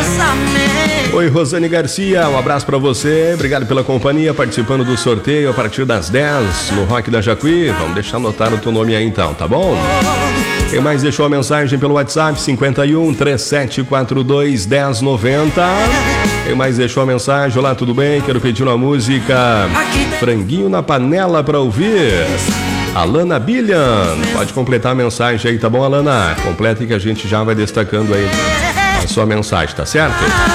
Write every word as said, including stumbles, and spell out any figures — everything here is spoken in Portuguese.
Oi, Rosane Garcia, um abraço pra você, obrigado pela companhia, participando do sorteio a partir das dez no Rock da Jacuí. Vamos deixar anotar o teu nome aí então, tá bom? Quem mais deixou a mensagem pelo WhatsApp? cinquenta e um, trinta e sete, quarenta e dois, dez, noventa. Quem mais deixou a mensagem? Olá, tudo bem? Quero pedir uma música Franguinho na Panela pra ouvir. Alana Billian, pode completar a mensagem aí, tá bom, Alana? Completa que a gente já vai destacando aí a sua mensagem, tá certo?